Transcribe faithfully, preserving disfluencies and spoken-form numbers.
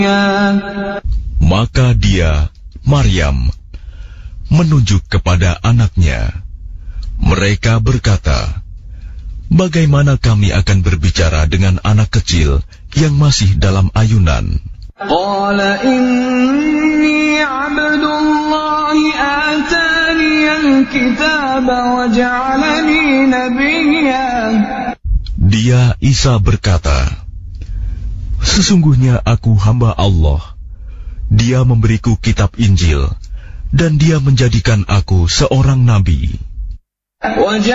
Maka dia, Maryam, menunjuk kepada anaknya. Mereka berkata, bagaimana kami akan berbicara dengan anak kecil yang masih dalam ayunan? Qala inni abdullahi atani al-kitaba wa ja'alani nabiyya. Dia, Isa, berkata, sesungguhnya aku hamba Allah. Dia memberiku kitab Injil, dan dia menjadikan aku seorang nabi.